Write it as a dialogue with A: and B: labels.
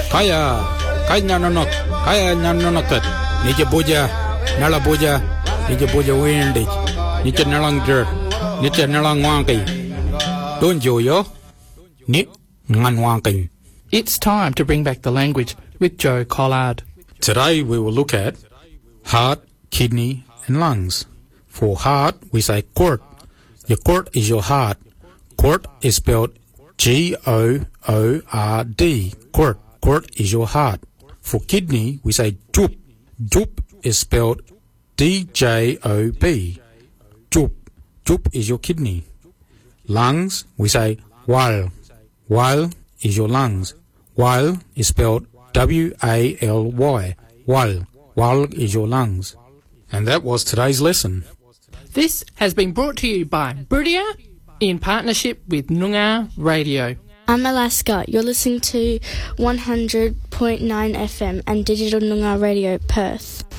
A: Kaya nanonok, kaya nanonokat. Nije boja, nala boja, nije boja windig. Nije nalang jer, nije nalang wangkai. Don't yo, ni ngan wangkai.
B: It's time to bring back the language with Joe Collard.
A: Today we will look at heart, kidney and lungs. For heart, we say court. Your court is your heart. Court is spelled G-O-O-R-D. Court. Court is your heart. For kidney, we say jup. Jup is spelled D-J-O-B. Jup. Jup is your kidney. Lungs, we say wal. Wal is your lungs. Wal is spelled W-A-L-Y. Wal. Wal is your lungs. And that was today's lesson.
B: This has been brought to you by Bridia in partnership with Noongar Radio.
C: I'm Alaska. You're listening to 100.9 FM and Digital Noongar Radio Perth.